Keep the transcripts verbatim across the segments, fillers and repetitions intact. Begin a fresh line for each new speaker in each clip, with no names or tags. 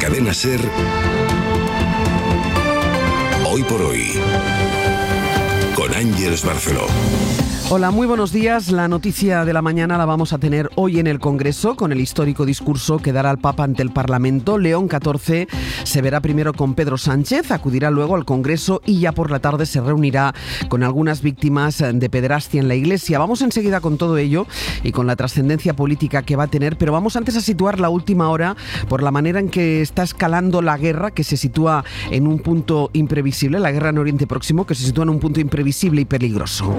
Cadena SER, Hoy por Hoy, con Ángeles Barceló.
Hola, muy buenos días. La noticia de la mañana la vamos a tener hoy en el Congreso con el histórico discurso que dará el Papa ante el Parlamento. León catorce se verá primero con Pedro Sánchez, acudirá luego al Congreso y ya por la tarde se reunirá con algunas víctimas de pederastia en la Iglesia. Vamos enseguida con todo ello y con la trascendencia política que va a tener, pero vamos antes a situar la última hora por la manera en que está escalando la guerra, que se sitúa en un punto imprevisible, la guerra en Oriente Próximo, que se sitúa en un punto imprevisible y peligroso.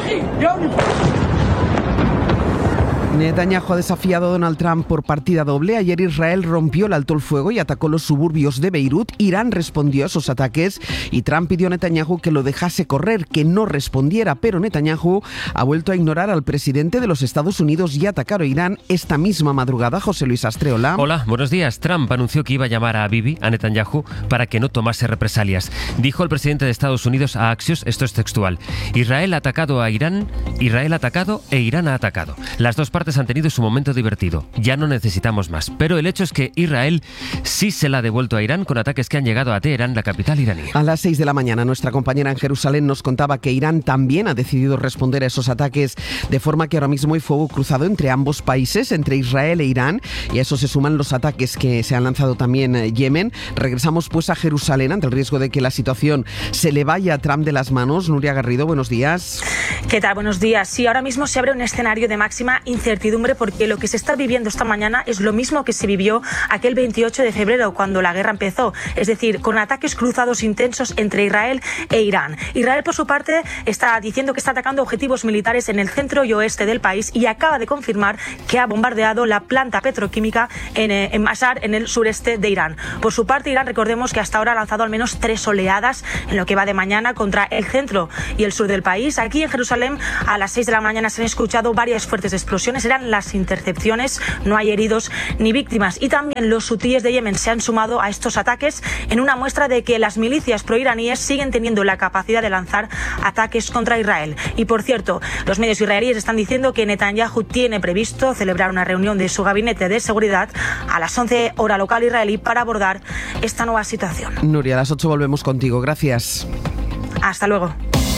Netanyahu ha desafiado a Donald Trump por partida doble. Ayer Israel rompió el alto el fuego y atacó los suburbios de Beirut. Irán respondió a esos ataques y Trump pidió a Netanyahu que lo dejase correr, que no respondiera. Pero Netanyahu ha vuelto a ignorar al presidente de los Estados Unidos y atacar a Irán esta misma madrugada. José Luis Astreola.
Hola, buenos días. Trump anunció que iba a llamar a Bibi, a Netanyahu, para que no tomase represalias. Dijo el presidente de Estados Unidos a Axios, esto es textual: Israel ha atacado a Irán, Israel ha atacado e Irán ha atacado. Las dos partes han tenido su momento divertido. Ya no necesitamos más. Pero el hecho es que Israel sí se la ha devuelto a Irán con ataques que han llegado a Teherán, la capital iraní.
A las seis de la mañana, nuestra compañera en Jerusalén nos contaba que Irán también ha decidido responder a esos ataques, de forma que ahora mismo hay fuego cruzado entre ambos países, entre Israel e Irán, y a eso se suman los ataques que se han lanzado también en Yemen. Regresamos pues a Jerusalén ante el riesgo de que la situación se le vaya a Trump de las manos. Nuria Garrido, buenos días.
¿Qué tal? Buenos días. Sí, ahora mismo se abre un escenario de máxima incertidumbre porque lo que se está viviendo esta mañana es lo mismo que se vivió aquel veintiocho de febrero cuando la guerra empezó, es decir, con ataques cruzados intensos entre Israel e Irán. Israel, por su parte, está diciendo que está atacando objetivos militares en el centro y oeste del país y acaba de confirmar que ha bombardeado la planta petroquímica en, en Masar, en el sureste de Irán. Por su parte, Irán, recordemos que hasta ahora ha lanzado al menos tres oleadas en lo que va de mañana contra el centro y el sur del país. Aquí en Jerusalén, a las seis de la mañana se han escuchado varias fuertes explosiones. Eran las intercepciones, no hay heridos ni víctimas. Y también los hutíes de Yemen se han sumado a estos ataques en una muestra de que las milicias proiraníes siguen teniendo la capacidad de lanzar ataques contra Israel. Y por cierto, los medios israelíes están diciendo que Netanyahu tiene previsto celebrar una reunión de su gabinete de seguridad a las once hora local israelí para abordar esta nueva situación.
Nuria, a las ocho volvemos contigo. Gracias.
Hasta luego.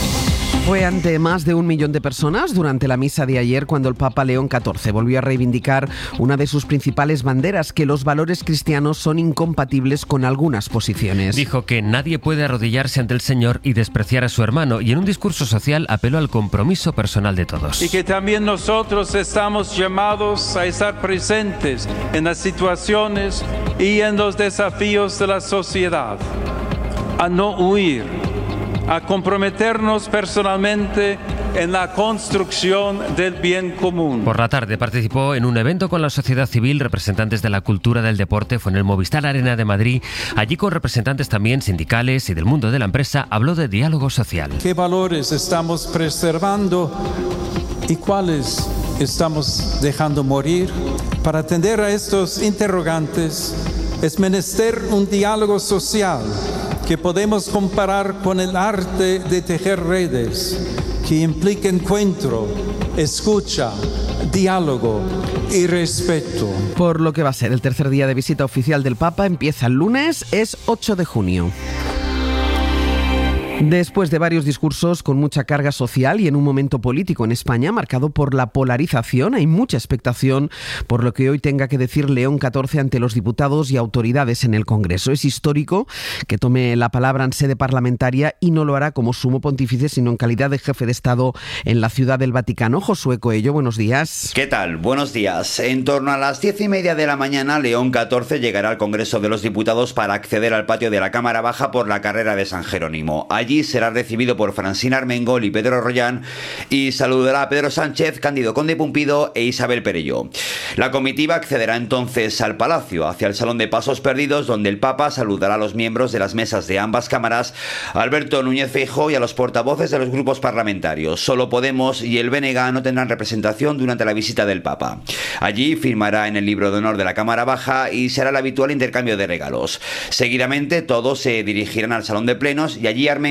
Fue ante más de un millón de personas durante la misa de ayer cuando el Papa León catorce volvió a reivindicar una de sus principales banderas, que los valores cristianos son incompatibles con algunas posiciones.
Dijo que nadie puede arrodillarse ante el Señor y despreciar a su hermano, y en un discurso social apeló al compromiso personal de todos.
Y que también nosotros estamos llamados a estar presentes en las situaciones y en los desafíos de la sociedad, a no huir, a comprometernos personalmente en la construcción del bien común.
Por la tarde participó en un evento con la sociedad civil, representantes de la cultura, del deporte. Fue en el Movistar Arena de Madrid. Allí, con representantes también sindicales y del mundo de la empresa, habló de diálogo social.
¿Qué valores estamos preservando y cuáles estamos dejando morir? Para atender a estos interrogantes es menester un diálogo social que podemos comparar con el arte de tejer redes, que implica encuentro, escucha, diálogo y respeto.
Por lo que va a ser el tercer día de visita oficial del Papa, empieza el lunes, es ocho de junio. Después de varios discursos con mucha carga social y en un momento político en España marcado por la polarización, hay mucha expectación por lo que hoy tenga que decir León catorce ante los diputados y autoridades en el Congreso. Es histórico que tome la palabra en sede parlamentaria y no lo hará como sumo pontífice, sino en calidad de jefe de Estado en la Ciudad del Vaticano. Josué Coello, buenos días.
¿Qué tal? Buenos días. En torno a las diez y media de la mañana, León catorce llegará al Congreso de los Diputados para acceder al patio de la Cámara Baja por la carrera de San Jerónimo. Allí será recibido por Francina Armengol y Pedro Rollán y saludará a Pedro Sánchez, Cándido Conde Pumpido e Isabel Perelló. La comitiva accederá entonces al Palacio, hacia el Salón de Pasos Perdidos, donde el Papa saludará a los miembros de las mesas de ambas cámaras, a Alberto Núñez Feijóo y a los portavoces de los grupos parlamentarios. Solo Podemos y el B N G no tendrán representación durante la visita del Papa. Allí firmará en el libro de honor de la Cámara Baja y será el habitual intercambio de regalos. Seguidamente todos se dirigirán al Salón de Plenos y allí Armengol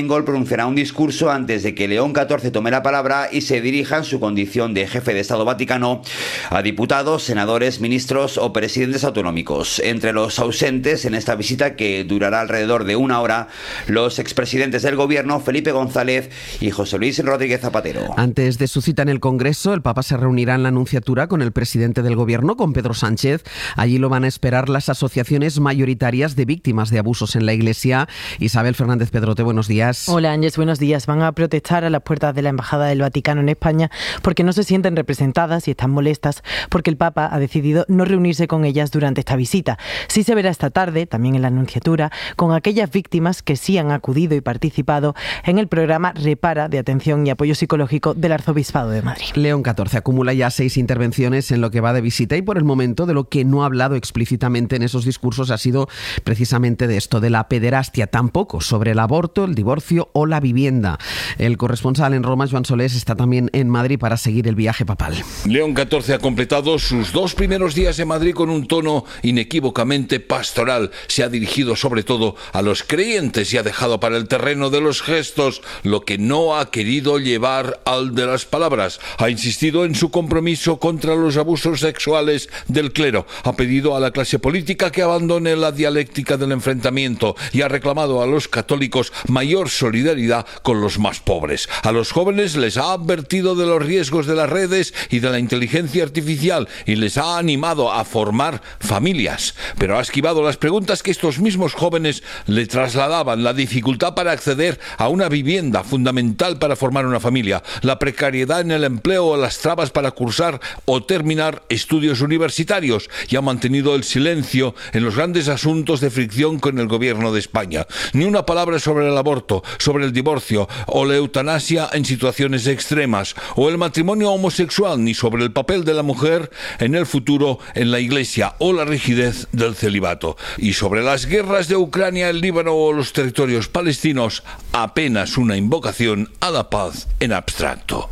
Armengol pronunciará un discurso antes de que León catorce tome la palabra y se dirija en su condición de jefe de Estado Vaticano a diputados, senadores, ministros o presidentes autonómicos. Entre los ausentes en esta visita, que durará alrededor de una hora, los expresidentes del gobierno Felipe González y José Luis Rodríguez Zapatero.
Antes de su cita en el Congreso, el Papa se reunirá en la Nunciatura con el presidente del gobierno, con Pedro Sánchez. Allí lo van a esperar las asociaciones mayoritarias de víctimas de abusos en la Iglesia. Isabel Fernández Pedrote, buenos días.
Hola Ángeles, buenos días. Van a protestar a las puertas de la Embajada del Vaticano en España porque no se sienten representadas y están molestas porque el Papa ha decidido no reunirse con ellas durante esta visita. Sí se verá esta tarde, también en la Nunciatura, con aquellas víctimas que sí han acudido y participado en el programa Repara de atención y apoyo psicológico del Arzobispado de Madrid.
León catorce acumula ya seis intervenciones en lo que va de visita y por el momento de lo que no ha hablado explícitamente en esos discursos ha sido precisamente de esto, de la pederastia, tampoco sobre el aborto, el divorcio o la vivienda. El corresponsal en Roma, Joan Solés, está también en Madrid para seguir el viaje papal.
León catorce ha completado sus dos primeros días en Madrid con un tono inequívocamente pastoral. Se ha dirigido sobre todo a los creyentes y ha dejado para el terreno de los gestos lo que no ha querido llevar al de las palabras. Ha insistido en su compromiso contra los abusos sexuales del clero. Ha pedido a la clase política que abandone la dialéctica del enfrentamiento y ha reclamado a los católicos mayor solidaridad con los más pobres. A los jóvenes les ha advertido de los riesgos de las redes y de la inteligencia artificial y les ha animado a formar familias. Pero ha esquivado las preguntas que estos mismos jóvenes le trasladaban: la dificultad para acceder a una vivienda fundamental para formar una familia, la precariedad en el empleo o las trabas para cursar o terminar estudios universitarios, y ha mantenido el silencio en los grandes asuntos de fricción con el gobierno de España. Ni una palabra sobre el aborto, sobre el divorcio o la eutanasia en situaciones extremas, o el matrimonio homosexual, ni sobre el papel de la mujer en el futuro en la Iglesia o la rigidez del celibato. Y sobre las guerras de Ucrania, el Líbano o los territorios palestinos, apenas una invocación a la paz en abstracto.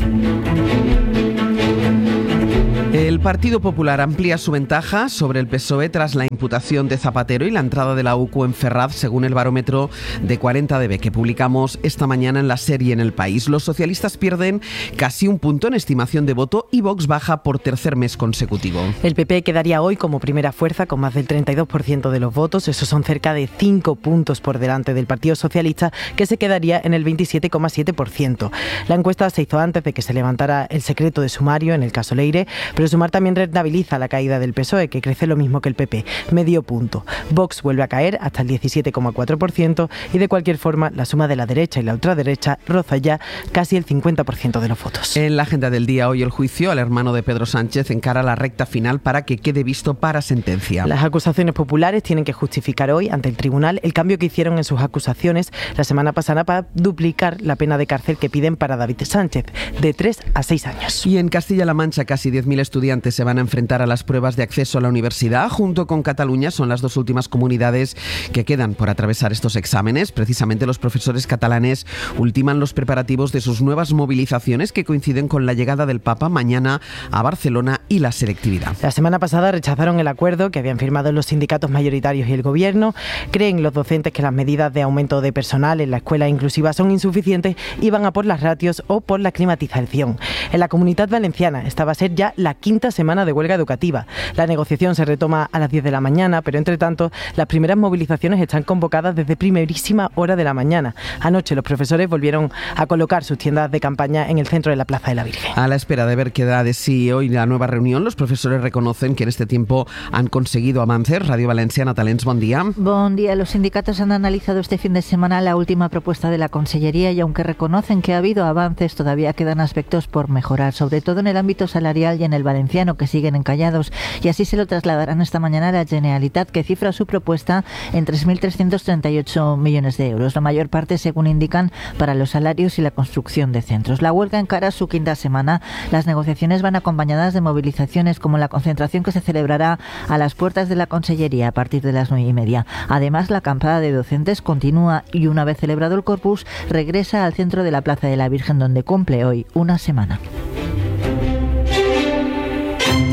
El Partido Popular amplía su ventaja sobre el P S O E tras la imputación de Zapatero y la entrada de la U C U en Ferraz, según el barómetro de cuarenta D B que publicamos esta mañana en la serie en El País. Los socialistas pierden casi un punto en estimación de voto y Vox baja por tercer mes consecutivo.
El P P quedaría hoy como primera fuerza con más del treinta y dos por ciento de los votos. Esos son cerca de cinco puntos por delante del Partido Socialista, que se quedaría en el veintisiete coma siete por ciento. La encuesta se hizo antes de que se levantara el secreto de sumario en el caso Leire, pero Sumar también rentabiliza la caída del P S O E, que crece lo mismo que el P P, medio punto. Vox vuelve a caer hasta el diecisiete coma cuatro por ciento y de cualquier forma la suma de la derecha y la ultraderecha roza ya casi el cincuenta por ciento de los votos.
En la agenda del día hoy el juicio al hermano de Pedro Sánchez encara la recta final para que quede visto para sentencia.
Las acusaciones populares tienen que justificar hoy ante el tribunal el cambio que hicieron en sus acusaciones la semana pasada para duplicar la pena de cárcel que piden para David Sánchez, de tres a seis años.
Y en Castilla-La Mancha casi diez mil estudiantes se van a enfrentar a las pruebas de acceso a la universidad. Junto con Cataluña son las dos últimas comunidades que quedan por atravesar estos exámenes. Precisamente los profesores catalanes ultiman los preparativos de sus nuevas movilizaciones que coinciden con la llegada del Papa mañana a Barcelona y la selectividad.
La semana pasada rechazaron el acuerdo que habían firmado los sindicatos mayoritarios y el gobierno. Creen los docentes que las medidas de aumento de personal en la escuela inclusiva son insuficientes y van a por las ratios o por la climatización. En la Comunidad Valenciana esta va a ser ya la quinta semana de huelga educativa. La negociación se retoma a las diez de la mañana, pero entre tanto las primeras movilizaciones están convocadas desde primerísima hora de la mañana. Anoche los profesores volvieron a colocar sus tiendas de campaña en el centro de la Plaza de la Virgen.
A la espera de ver qué da de sí hoy la nueva reunión, los profesores reconocen que en este tiempo han conseguido avances. Radio Valenciana, Talents, buen día.
Buen día. Los sindicatos han analizado este fin de semana la última propuesta de la Consellería y aunque reconocen que ha habido avances, todavía quedan aspectos por mejorar, sobre todo en el ámbito salarial y en el valenciano, que siguen encallados, y así se lo trasladarán esta mañana a la Generalitat, que cifra su propuesta en tres mil trescientos treinta y ocho millones de euros, la mayor parte, según indican, para los salarios y la construcción de centros. La huelga encara su quinta semana. Las negociaciones van acompañadas de movilizaciones, como la concentración que se celebrará a las puertas de la Consellería a partir de las nueve y media. Además, la acampada de docentes continúa y, una vez celebrado el Corpus, regresa al centro de la Plaza de la Virgen, donde cumple hoy una semana.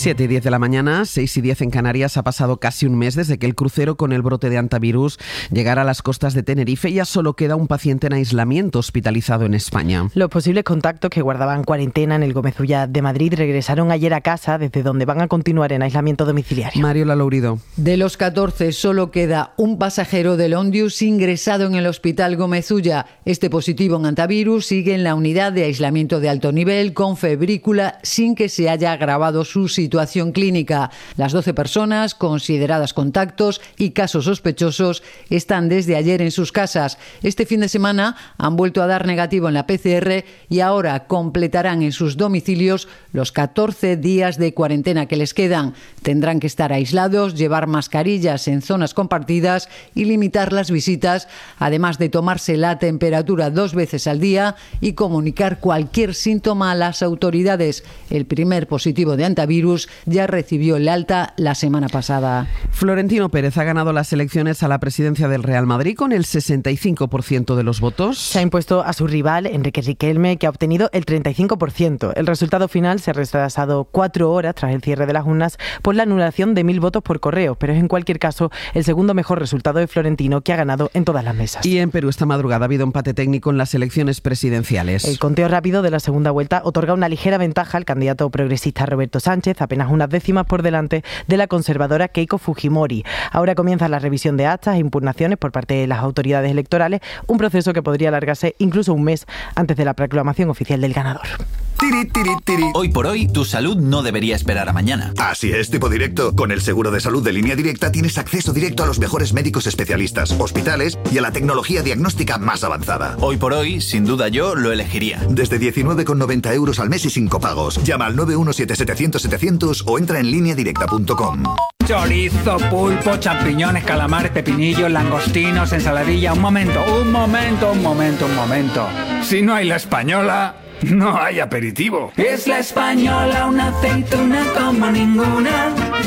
siete y diez de la mañana, seis y diez en Canarias. Ha pasado casi un mes desde que el crucero con el brote de hantavirus llegara a las costas de Tenerife y ya solo queda un paciente en aislamiento hospitalizado en España.
Los posibles contactos que guardaban cuarentena en el Gómez Ulla de Madrid regresaron ayer a casa, desde donde van a continuar en aislamiento domiciliario.
Mario Lalourido.
De los catorce solo queda un pasajero del Ondius ingresado en el Hospital Gómez Ulla. Este positivo en hantavirus sigue en la unidad de aislamiento de alto nivel con febrícula sin que se haya agravado su situación clínica. Las doce personas consideradas contactos y casos sospechosos están desde ayer en sus casas. Este fin de semana han vuelto a dar negativo en la P C R y ahora completarán en sus domicilios los catorce días de cuarentena que les quedan. Tendrán que estar aislados, llevar mascarillas en zonas compartidas y limitar las visitas, además de tomarse la temperatura dos veces al día y comunicar cualquier síntoma a las autoridades. El primer positivo de hantavirus ya recibió el alta la semana pasada.
Florentino Pérez ha ganado las elecciones a la presidencia del Real Madrid con el sesenta y cinco por ciento de los votos.
Se ha impuesto a su rival, Enrique Riquelme, que ha obtenido el treinta y cinco por ciento. El resultado final se ha retrasado cuatro horas tras el cierre de las urnas por la anulación de mil votos por correo, pero es en cualquier caso el segundo mejor resultado de Florentino, que ha ganado en todas las mesas.
Y en Perú esta madrugada ha habido empate técnico en las elecciones presidenciales.
El conteo rápido de la segunda vuelta otorga una ligera ventaja al candidato progresista Roberto Sánchez, apenas unas décimas por delante de la conservadora Keiko Fujimori. Ahora comienza la revisión de actas e impugnaciones por parte de las autoridades electorales, un proceso que podría alargarse incluso un mes antes de la proclamación oficial del ganador.
Tiri, tiri, tiri. Hoy por hoy, tu salud no debería esperar a mañana.
Así es, tipo directo. Con el seguro de salud de Línea Directa tienes acceso directo a los mejores médicos especialistas, hospitales y a la tecnología diagnóstica más avanzada.
Hoy por hoy, sin duda yo lo elegiría.
Desde diecinueve con noventa euros al mes y sin copagos. Llama al nueve uno siete setecientos setecientos o entra en línea directa punto com.
Chorizo, pulpo, champiñones, calamares, pepinillos, langostinos, ensaladilla. Un momento, un momento, un momento, un momento. Si no hay la española, no hay aperitivo. Es la española, una aceituna como ninguna.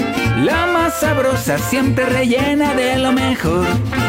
La más sabrosa, siempre rellena de lo mejor.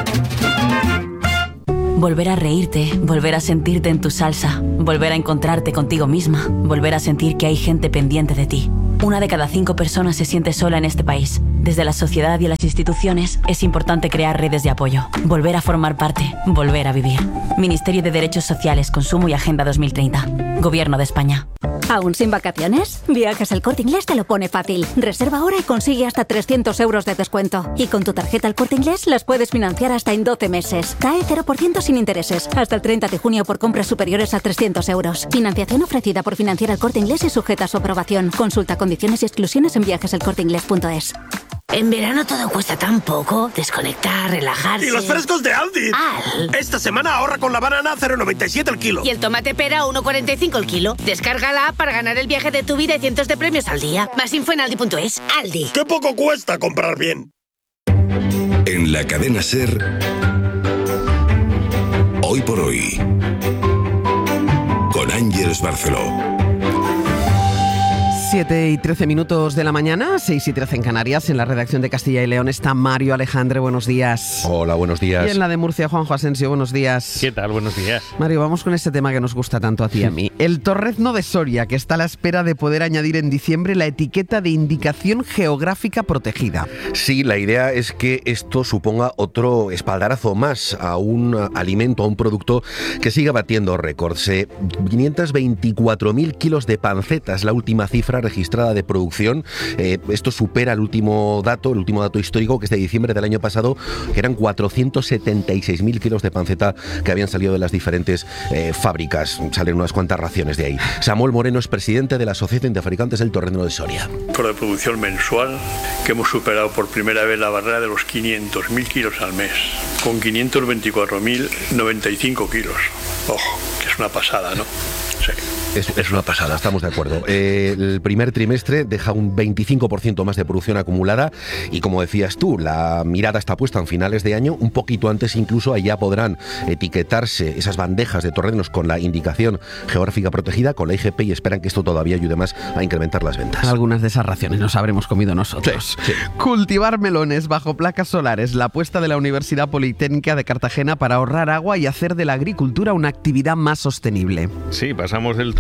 Volver a reírte, volver a sentirte en tu salsa, volver a encontrarte contigo misma, volver a sentir que hay gente pendiente de ti. Una de cada cinco personas se siente sola en este país. Desde la sociedad y las instituciones es importante crear redes de apoyo, volver a formar parte, volver a vivir. Ministerio de Derechos Sociales, Consumo y Agenda dos mil treinta. Gobierno de España.
¿Aún sin vacaciones? Viajes El Corte Inglés te lo pone fácil. Reserva ahora y consigue hasta trescientos euros de descuento. Y con tu tarjeta El Corte Inglés las puedes financiar hasta en doce meses. C A E cero por ciento sin intereses. Hasta el treinta de junio por compras superiores a trescientos euros. Financiación ofrecida por Financiera El Corte Inglés y sujeta a su aprobación. Consulta condiciones y exclusiones en viajes el corte inglés punto es.
En verano todo cuesta tan poco. Desconectar, relajarse.
¡Y los frescos de Aldi!
Al.
Esta semana ahorra con la banana a cero coma noventa y siete el kilo.
Y el tomate pera a uno coma cuarenta y cinco el kilo. Descarga la app para ganar el viaje de tu vida y cientos de premios al día. Más info en aldi punto es. Aldi.
¡Qué poco cuesta comprar bien!
En la cadena SER, Hoy por Hoy, con Ángeles Barceló.
siete y trece minutos de la mañana, seis y trece en Canarias. En la redacción de Castilla y León está Mario Alejandre, buenos días.
Hola, buenos días.
Y en la de Murcia, Juanjo Asensio, buenos días.
¿Qué tal? Buenos días.
Mario, vamos con este tema que nos gusta tanto a ti y a mí. El torrezno de Soria, que está a la espera de poder añadir en diciembre la etiqueta de indicación geográfica protegida.
Sí, la idea es que esto suponga otro espaldarazo más a un alimento, a un producto que siga batiendo récords. Eh, quinientos veinticuatro mil kilos de panceta es la última cifra registrada de producción. Eh, esto supera el último dato, el último dato histórico, que es de diciembre del año pasado, que eran cuatrocientos setenta y seis mil kilos de panceta que habían salido de las diferentes eh, fábricas. Salen unas cuantas raciones de ahí. Samuel Moreno es presidente de la Asociación de Fabricantes del Torrezno de Soria.
Por la producción mensual, que hemos superado por primera vez la barrera de los quinientos mil kilos al mes, con quinientos veinticuatro mil noventa y cinco kilos. Ojo, que es una pasada, ¿no? Sí.
Es, es una pasada, estamos de acuerdo. Eh, el primer trimestre deja un veinticinco por ciento más de producción acumulada y, como decías tú, la mirada está puesta en finales de año, un poquito antes incluso. Allá podrán etiquetarse esas bandejas de torreznos con la indicación geográfica protegida, con la I G P, y esperan que esto todavía ayude más a incrementar las ventas.
Algunas de esas raciones nos habremos comido nosotros.
Sí, sí.
Cultivar melones bajo placas solares, la apuesta de la Universidad Politécnica de Cartagena para ahorrar agua y hacer de la agricultura una actividad más sostenible.
Sí, pasamos del torrezno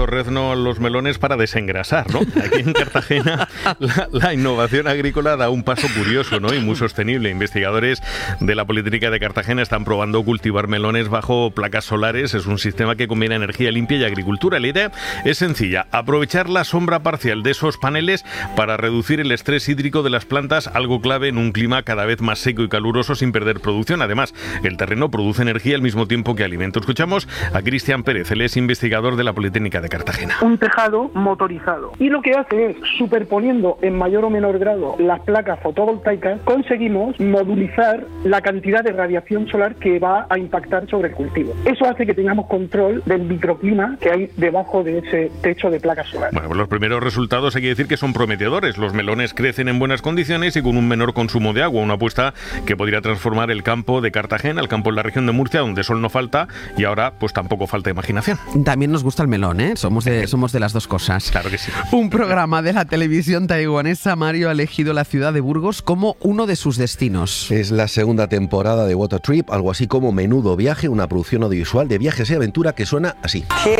torrezno a los melones para desengrasar, ¿no? Aquí en Cartagena la, la innovación agrícola da un paso curioso, ¿no? Y muy sostenible. Investigadores de la Politécnica de Cartagena están probando cultivar melones bajo placas solares. Es un sistema que combina energía limpia y agricultura. La idea es sencilla: aprovechar la sombra parcial de esos paneles para reducir el estrés hídrico de las plantas, algo clave en un clima cada vez más seco y caluroso sin perder producción. Además, el terreno produce energía al mismo tiempo que alimento. Escuchamos a Cristian Pérez, él es investigador de la Politécnica de Cartagena.
Un tejado motorizado. Y lo que hace es, superponiendo en mayor o menor grado las placas fotovoltaicas, conseguimos modulizar la cantidad de radiación solar que va a impactar sobre el cultivo. Eso hace que tengamos control del microclima que hay debajo de ese techo de placas solares.
Bueno, pues los primeros resultados hay que decir que son prometedores. Los melones crecen en buenas condiciones y con un menor consumo de agua, una apuesta que podría transformar el campo de Cartagena, el campo en la región de Murcia, donde sol no falta y ahora pues tampoco falta imaginación.
También nos gusta el melón, ¿eh? Somos de, somos de las dos cosas.
Claro que sí.
Un programa de la televisión taiwanesa, Mario, ha elegido la ciudad de Burgos como uno de sus destinos.
Es la segunda temporada de Water Trip, algo así como Menudo Viaje, una producción audiovisual de viajes y aventura que suena así.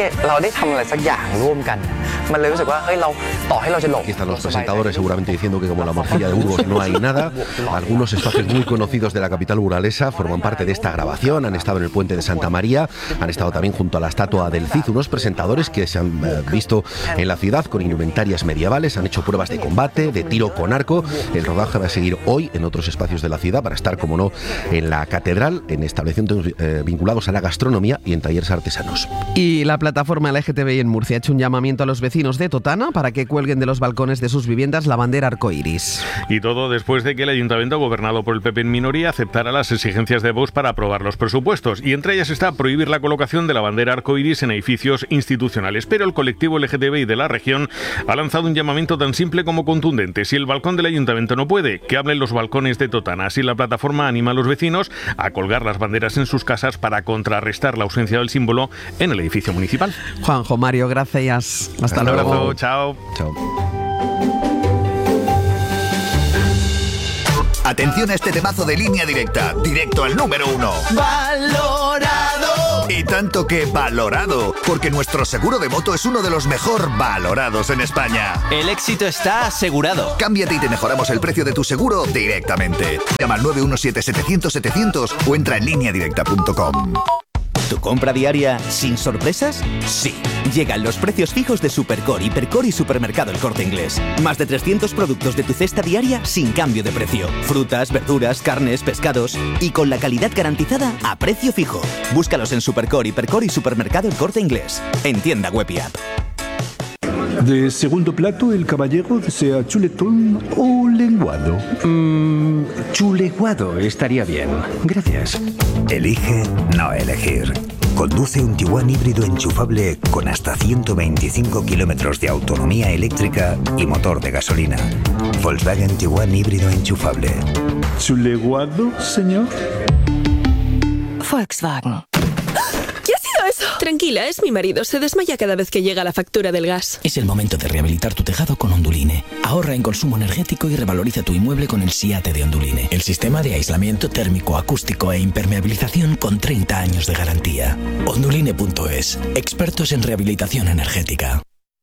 Aquí están los presentadores seguramente diciendo que como la morcilla de Burgos no hay nada. Algunos espacios muy conocidos de la capital burgalesa forman parte de esta grabación. Han estado en el puente de Santa María, han estado también junto a la estatua del Cid, unos presentadores que se han eh, visto en la ciudad con indumentarias medievales, han hecho pruebas de combate, de tiro con arco. El rodaje va a seguir hoy en otros espacios de la ciudad para estar, como no, en la catedral, en establecimientos eh, vinculados a la gastronomía y en talleres artesanos.
Y la plataforma L G T B I en Murcia ha hecho un llamamiento a los vecinos de Totana para que cuelguen de los balcones de sus viviendas la bandera arcoiris.
Y todo después de que el ayuntamiento, gobernado por el P P en minoría, aceptara las exigencias de Vox para aprobar los presupuestos. Y entre ellas está prohibir la colocación de la bandera arcoiris en edificios institucionales. Pero el colectivo L G T B I de la región ha lanzado un llamamiento tan simple como contundente. Si el balcón del ayuntamiento no puede, que hablen los balcones de Totana. Así la plataforma anima a los vecinos a colgar las banderas en sus casas para contrarrestar la ausencia del símbolo en el edificio municipal.
Juanjo, Mario, gracias. Hasta, Hasta luego.
luego. Chao.
Chao.
Atención a este temazo de Línea Directa, directo al número uno. ¡Valorado! Y tanto que valorado, porque nuestro seguro de moto es uno de los mejor valorados en España.
El éxito está asegurado.
Cámbiate y te mejoramos el precio de tu seguro directamente. Llama al nueve uno siete setecientos setecientos o entra en línea directa punto com.
¿Tu compra diaria sin sorpresas? Sí. Llegan los precios fijos de Supercore, Hipercore y Supermercado El Corte Inglés. Más de trescientos productos de tu cesta diaria sin cambio de precio. Frutas, verduras, carnes, pescados y con la calidad garantizada a precio fijo. Búscalos en Supercore, Hipercore y Supermercado El Corte Inglés. En tienda web y app.
De segundo plato, el caballero desea chuletón o lenguado.
Mm, chuleguado estaría bien. Gracias.
Elige no elegir. Conduce un Tiguan híbrido enchufable con hasta ciento veinticinco kilómetros de autonomía eléctrica y motor de gasolina. Volkswagen Tiguan híbrido enchufable.
¿Chuleguado, señor?
Volkswagen. ¿Qué ha sido eso? Tranquila, es mi marido. Se desmaya cada vez que llega la factura del gas.
Es el momento de rehabilitar tu tejado con Onduline. Ahorra en consumo energético y revaloriza tu inmueble con el SIATE de Onduline. El sistema de aislamiento térmico, acústico e impermeabilización con treinta años de garantía. Onduline punto es. Expertos en rehabilitación energética.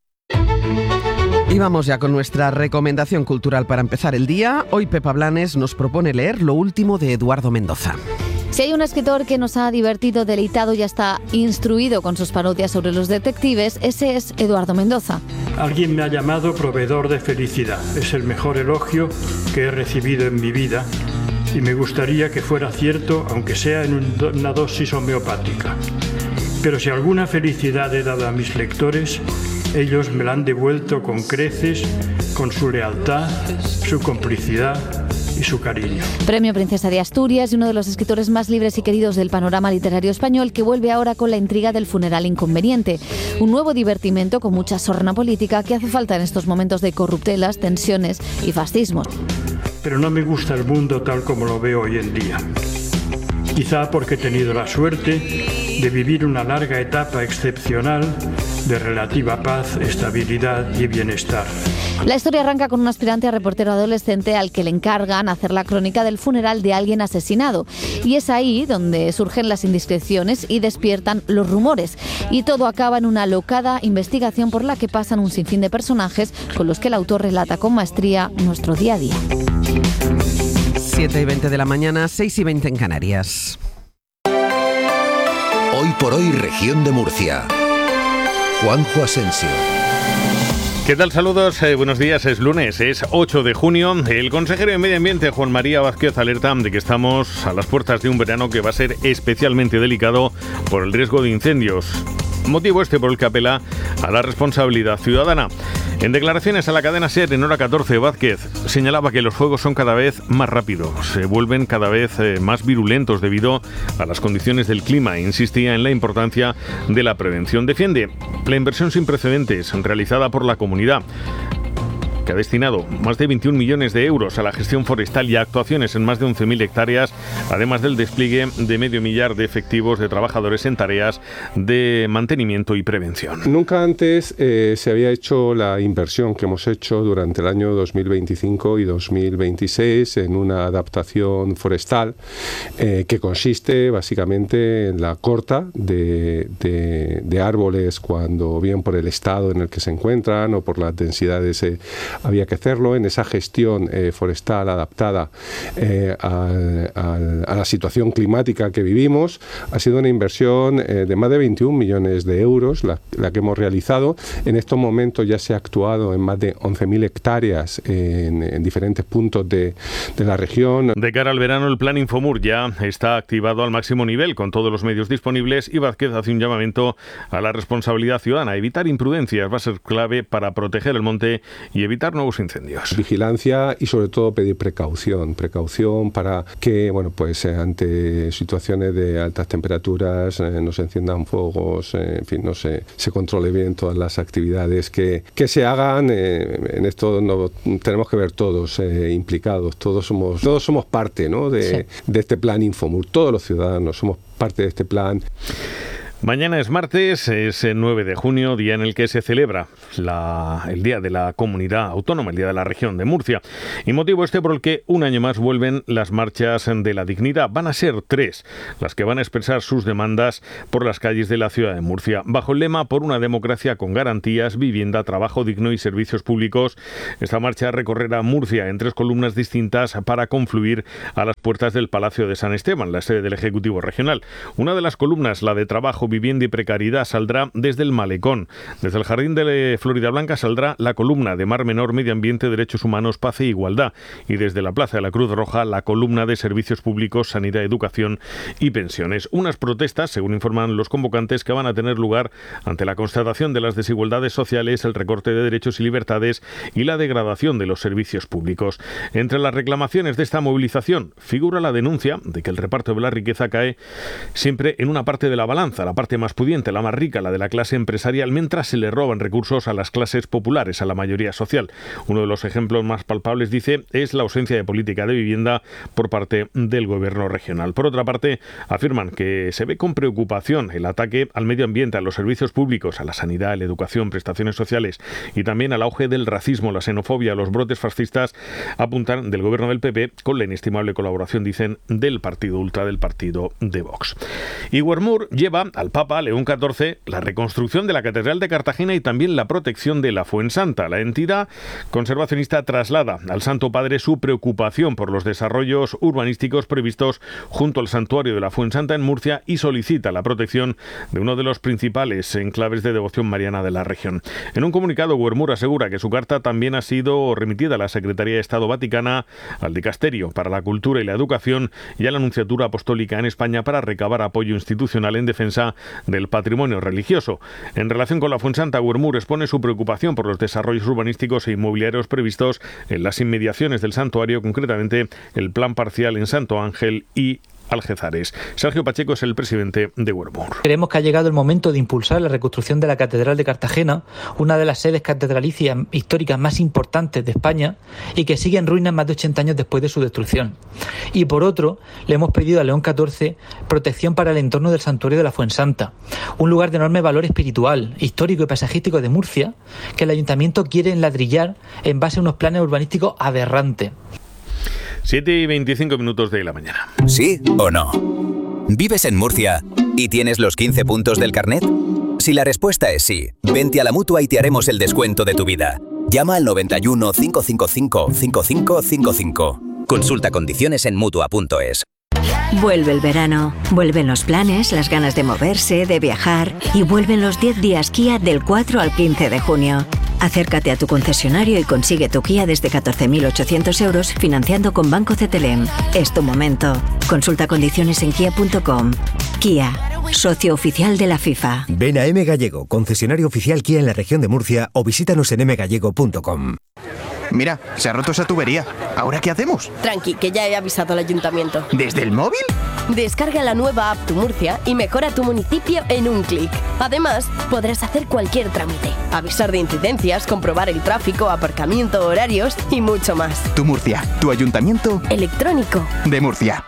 Y vamos ya con nuestra recomendación cultural para empezar el día. Hoy Pepa Blanes nos propone leer lo último de Eduardo Mendoza.
Si hay un escritor que nos ha divertido, deleitado y hasta instruido con sus parodias sobre los detectives, ese es Eduardo Mendoza.
Alguien me ha llamado proveedor de felicidad. Es el mejor elogio que he recibido en mi vida y me gustaría que fuera cierto, aunque sea en una dosis homeopática. Pero si alguna felicidad he dado a mis lectores, ellos me la han devuelto con creces, con su lealtad, su complicidad y su cariño.
Premio Princesa de Asturias y uno de los escritores más libres y queridos del panorama literario español, que vuelve ahora con La intriga del funeral inconveniente. Un nuevo divertimento con mucha sorna política que hace falta en estos momentos de corruptelas, tensiones y fascismos.
Pero no me gusta el mundo tal como lo veo hoy en día. Quizá porque he tenido la suerte de vivir una larga etapa excepcional de relativa paz, estabilidad y bienestar.
La historia arranca con un aspirante a reportero adolescente al que le encargan hacer la crónica del funeral de alguien asesinado. Y es ahí donde surgen las indiscreciones y despiertan los rumores. Y todo acaba en una alocada investigación por la que pasan un sinfín de personajes con los que el autor relata con maestría nuestro día a día.
siete y veinte de la mañana, seis y veinte en Canarias.
Hoy por hoy, región de Murcia. Juanjo Asensio.
¿Qué tal? Saludos, eh, buenos días, es lunes, es ocho de junio. El consejero de Medio Ambiente, Juan María Vázquez, alerta de que estamos a las puertas de un verano que va a ser especialmente delicado por el riesgo de incendios. Motivo este por el que apela a la responsabilidad ciudadana. En declaraciones a la cadena SER en hora catorce, Vázquez señalaba que los fuegos son cada vez más rápidos, se vuelven cada vez eh, más virulentos debido a las condiciones del clima e insistía en la importancia de la prevención. Defiende la inversión sin precedentes realizada por la comunidad, que ha destinado más de veintiún millones de euros a la gestión forestal y a actuaciones en más de once mil hectáreas, además del despliegue de medio millar de efectivos de trabajadores en tareas de mantenimiento y prevención.
Nunca antes eh, se había hecho la inversión que hemos hecho durante el año dos mil veinticinco y dos mil veintiséis en una adaptación forestal eh, que consiste básicamente en la corta de, de, de árboles cuando bien por el estado en el que se encuentran o por las densidades eh, había que hacerlo, en esa gestión eh, forestal adaptada eh, al, al, a la situación climática que vivimos. Ha sido una inversión eh, de más de veintiún millones de euros la, la que hemos realizado. En estos momentos ya se ha actuado en más de once mil hectáreas en, en diferentes puntos de, de la región.
De cara al verano, el plan Infomur ya está activado al máximo nivel con todos los medios disponibles y Vázquez hace un llamamiento a la responsabilidad ciudadana. Evitar imprudencias va a ser clave para proteger el monte y evitar nuevos incendios.
Vigilancia y sobre todo pedir precaución, precaución para que, bueno, pues eh, ante situaciones de altas temperaturas eh, no se enciendan fuegos, eh, en fin, no se, se controle bien todas las actividades que, que se hagan. Eh, en esto no, tenemos que ver todos eh, implicados, todos somos, todos somos parte, ¿no? de, sí. de este plan Infomur, todos los ciudadanos somos parte de este plan.
Mañana es martes, es el nueve de junio, día en el que se celebra la, el Día de la Comunidad Autónoma, el Día de la Región de Murcia. Y motivo este por el que un año más vuelven las marchas de la dignidad. Van a ser tres las que van a expresar sus demandas por las calles de la ciudad de Murcia. Bajo el lema por una democracia con garantías, vivienda, trabajo digno y servicios públicos, esta marcha recorrerá Murcia en tres columnas distintas para confluir a las puertas del Palacio de San Esteban, la sede del Ejecutivo Regional. Una de las columnas, la de trabajo, vivienda y precariedad, saldrá desde el Malecón. Desde el Jardín de Florida Blanca saldrá la columna de Mar Menor, Medio Ambiente, Derechos Humanos, Paz e Igualdad. Y desde la Plaza de la Cruz Roja, la columna de Servicios Públicos, Sanidad, Educación y Pensiones. Unas protestas, según informan los convocantes, que van a tener lugar ante la constatación de las desigualdades sociales, el recorte de derechos y libertades y la degradación de los servicios públicos. Entre las reclamaciones de esta movilización figura la denuncia de que el reparto de la riqueza cae siempre en una parte de la balanza, la parte más pudiente, la más rica, la de la clase empresarial, mientras se le roban recursos a las clases populares, a la mayoría social. Uno de los ejemplos más palpables, dice, es la ausencia de política de vivienda por parte del gobierno regional. Por otra parte, afirman que se ve con preocupación el ataque al medio ambiente, a los servicios públicos, a la sanidad, a la educación, prestaciones sociales y también al auge del racismo, la xenofobia, los brotes fascistas, apuntan del gobierno del P P con la inestimable colaboración, dicen, del partido ultra, del partido de Vox. Y Wermur lleva al Papa León catorce la reconstrucción de la Catedral de Cartagena y también la protección de la Fuensanta. La entidad conservacionista traslada al Santo Padre su preocupación por los desarrollos urbanísticos previstos junto al santuario de la Fuensanta en Murcia y solicita la protección de uno de los principales enclaves de devoción mariana de la región. En un comunicado, Wermur asegura que su carta también ha sido remitida a la Secretaría de Estado Vaticana, al Dicasterio para la Cultura y la Educación y a la Nunciatura Apostólica en España para recabar apoyo institucional en defensa del patrimonio religioso. En relación con la Fuensanta, Wermur expone su preocupación por los desarrollos urbanísticos e inmobiliarios previstos en las inmediaciones del santuario, concretamente el plan parcial en Santo Ángel y Algézares. Sergio Pacheco es el presidente de Wermur.
Creemos que ha llegado el momento de impulsar la reconstrucción de la Catedral de Cartagena, una de las sedes catedralicias históricas más importantes de España y que sigue en ruinas más de ochenta años después de su destrucción. Y por otro, le hemos pedido a León catorce protección para el entorno del santuario de la Fuensanta, un lugar de enorme valor espiritual, histórico y paisajístico de Murcia, que el ayuntamiento quiere enladrillar en base a unos planes urbanísticos aberrantes.
siete y veinticinco minutos de la mañana.
¿Sí o no? ¿Vives en Murcia y tienes los quince puntos del carnet? Si la respuesta es sí, vente a la Mutua y te haremos el descuento de tu vida. Llama al noventa y uno, cinco cinco cinco, cinco cinco cinco cinco. Consulta condiciones en Mutua punto es.
Vuelve el verano, vuelven los planes, las ganas de moverse, de viajar y vuelven los diez días Kia del cuatro al quince de junio. Acércate a tu concesionario y consigue tu Kia desde catorce mil ochocientos euros financiando con Banco C T L M. Es tu momento. Consulta condiciones en kia punto com. Kia, socio oficial de la FIFA.
Ven a M Gallego, concesionario oficial Kia en la región de Murcia o visítanos en m gallego punto com.
Mira, se ha roto esa tubería. ¿Ahora qué hacemos?
Tranqui, que ya he avisado al ayuntamiento.
¿Desde el móvil?
Descarga la nueva app Tu Murcia y mejora tu municipio en un clic. Además, podrás hacer cualquier trámite, avisar de incidencias, comprobar el tráfico, aparcamiento, horarios y mucho más.
Tu Murcia, tu ayuntamiento
electrónico
de Murcia.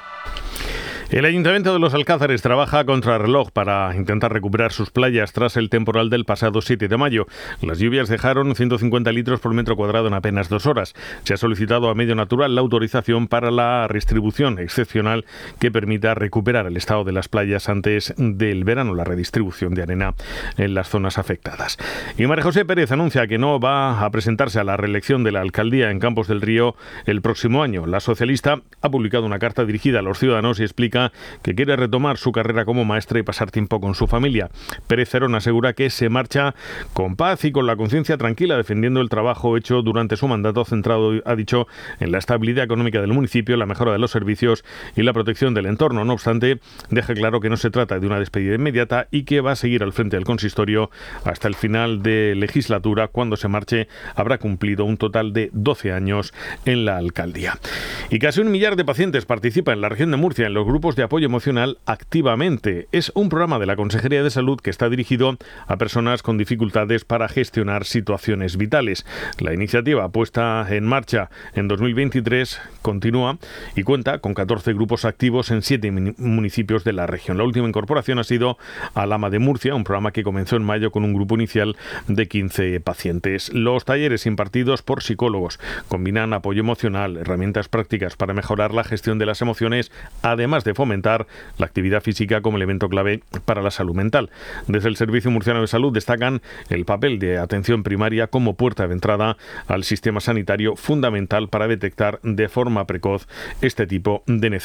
El Ayuntamiento de Los Alcázares trabaja a contrarreloj para intentar recuperar sus playas tras el temporal del pasado siete de mayo. Las lluvias dejaron ciento cincuenta litros por metro cuadrado en apenas dos horas. Se ha solicitado a Medio Natural la autorización para la redistribución excepcional que permita recuperar el estado de las playas antes del verano, la redistribución de arena en las zonas afectadas. Y María José Pérez anuncia que no va a presentarse a la reelección de la alcaldía en Campos del Río el próximo año. La socialista ha publicado una carta dirigida a los ciudadanos y explica que quiere retomar su carrera como maestra y pasar tiempo con su familia. Pérez Cerón asegura que se marcha con paz y con la conciencia tranquila, defendiendo el trabajo hecho durante su mandato centrado, ha dicho, en la estabilidad económica del municipio, la mejora de los servicios y la protección del entorno. No obstante, deja claro que no se trata de una despedida inmediata y que va a seguir al frente del consistorio hasta el final de legislatura. Cuando se marche habrá cumplido un total de doce años en la alcaldía. Y casi un millar de pacientes participa en la región de Murcia en los grupos de apoyo emocional Activamente. Es un programa de la Consejería de Salud que está dirigido a personas con dificultades para gestionar situaciones vitales. La iniciativa puesta en marcha en dos mil veintitrés continúa y cuenta con catorce grupos activos en siete municipios de la región. La última incorporación ha sido Alama de Murcia, un programa que comenzó en mayo con un grupo inicial de quince pacientes. Los talleres impartidos por psicólogos combinan apoyo emocional, herramientas prácticas para mejorar la gestión de las emociones, además de fomentar la actividad física como elemento clave para la salud mental. Desde el Servicio Murciano de Salud destacan el papel de atención primaria como puerta de entrada al sistema sanitario, fundamental para detectar de forma precoz este tipo de necesidades.